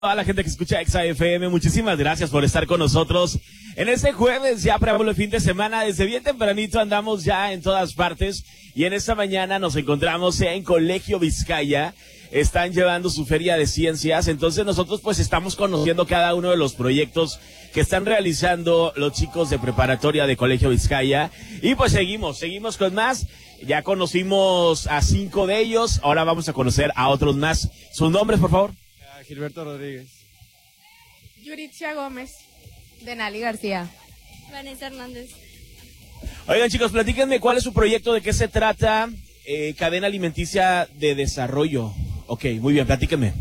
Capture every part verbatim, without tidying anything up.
A la gente que escucha Exa F M, muchísimas gracias por estar con nosotros en este jueves, ya preámbulo el fin de semana. Desde bien tempranito andamos ya en todas partes y en esta mañana nos encontramos en Colegio Vizcaya. Están llevando su feria de ciencias, entonces nosotros pues estamos conociendo cada uno de los proyectos que están realizando los chicos de preparatoria de Colegio Vizcaya y pues seguimos, seguimos con más. Ya conocimos a cinco de ellos, ahora vamos a conocer a otros más. ¿Sus nombres, por favor? Gilberto Rodríguez. Yuritzia Gómez. Denali García. Vanessa Hernández. Oigan, chicos, platíquenme cuál es su proyecto, de qué se trata. Eh, cadena alimenticia de desarrollo. Ok, muy bien, platíquenme.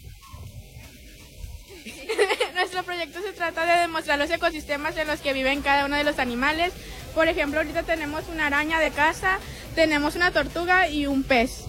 Nuestro proyecto se trata de demostrar los ecosistemas en los que viven cada uno de los animales. Por ejemplo, ahorita tenemos una araña de casa, tenemos una tortuga y un pez.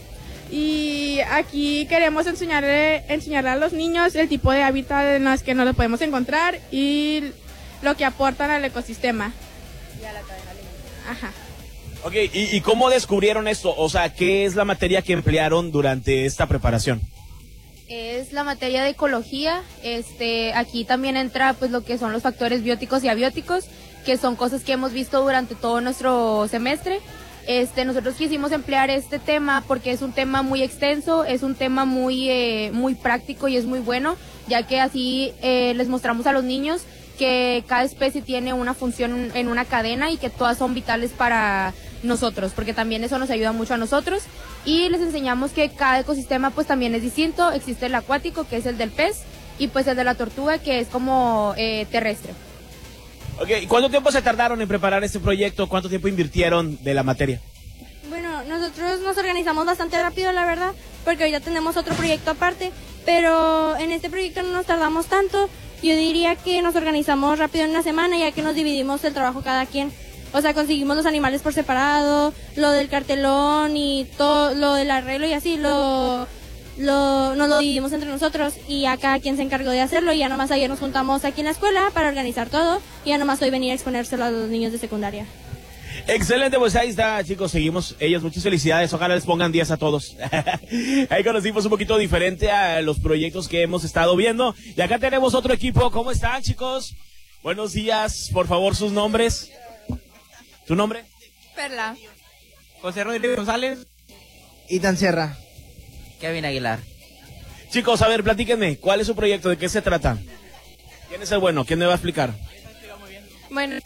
Y aquí queremos enseñarle, enseñarle a los niños el tipo de hábitat en los que nos lo podemos encontrar y lo que aportan al ecosistema. Y a la cadena alimenticia. Ajá. Ok, ¿y, ¿y cómo descubrieron esto? O sea, ¿qué es la materia que emplearon durante esta preparación? Es la materia de ecología. Este, aquí también entra pues lo que son los factores bióticos y abióticos, que son cosas que hemos visto durante todo nuestro semestre. Este, nosotros quisimos emplear este tema porque es un tema muy extenso, es un tema muy, eh, muy práctico y es muy bueno, ya que así eh, les mostramos a los niños que cada especie tiene una función en una cadena y que todas son vitales para nosotros, porque también eso nos ayuda mucho a nosotros. Y les enseñamos que cada ecosistema pues también es distinto. Existe el acuático, que es el del pez, y pues el de la tortuga, que es como eh, terrestre. Ok, ¿cuánto tiempo se tardaron en preparar este proyecto? ¿Cuánto tiempo invirtieron de la materia? Bueno, nosotros nos organizamos bastante rápido, la verdad, porque hoy ya tenemos otro proyecto aparte, pero en este proyecto no nos tardamos tanto. Yo diría que nos organizamos rápido en una semana, ya que nos dividimos el trabajo cada quien. O sea, conseguimos los animales por separado, lo del cartelón y todo, lo del arreglo y así, lo... Lo, nos lo dividimos entre nosotros y ya cada quien se encargó de hacerlo y ya nomás ayer nos juntamos aquí en la escuela para organizar todo y ya nomás hoy venir a exponérselo a los niños de secundaria. Excelente, pues ahí está, chicos, seguimos ellos, muchas felicidades, ojalá les pongan diez a todos. Ahí conocimos un poquito diferente a los proyectos que hemos estado viendo y acá tenemos otro equipo. ¿Cómo están, chicos? Buenos días, por favor, sus nombres. ¿Tu nombre? Perla. José Rodríguez González. Ethan Sierra. Kevin Aguilar. Chicos, a ver, platíquenme, ¿cuál es su proyecto? ¿De qué se trata? ¿Quién es el bueno? ¿Quién me va a explicar? Bueno,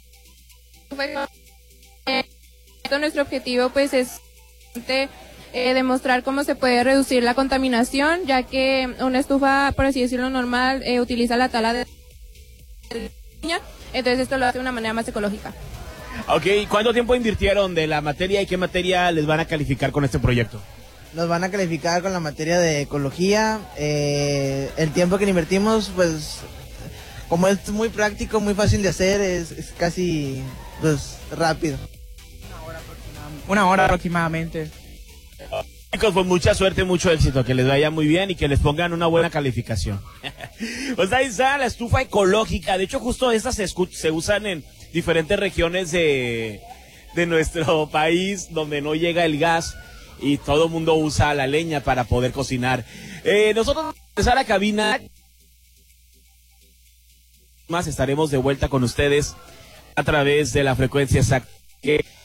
nuestro objetivo pues es eh, demostrar cómo se puede reducir la contaminación, ya que una estufa, por así decirlo, normal, eh, utiliza la tala de leña, entonces esto lo hace de una manera más ecológica. Ok, ¿cuánto tiempo invirtieron de la materia y qué materia les van a calificar con este proyecto? Nos van a calificar con la materia de ecología. Eh, el tiempo que invertimos, pues, como es muy práctico, muy fácil de hacer, es, es casi, pues, rápido. Una hora aproximadamente. Chicos, pues mucha suerte, mucho éxito, que les vaya muy bien y que les pongan una buena calificación. Pues ahí está la estufa ecológica. De hecho, justo estas se, se usan en diferentes regiones de, de nuestro país donde no llega el gas y todo el mundo usa la leña para poder cocinar. Eh, nosotros vamos a empezar a cabina. Más estaremos de vuelta con ustedes a través de la frecuencia exacta que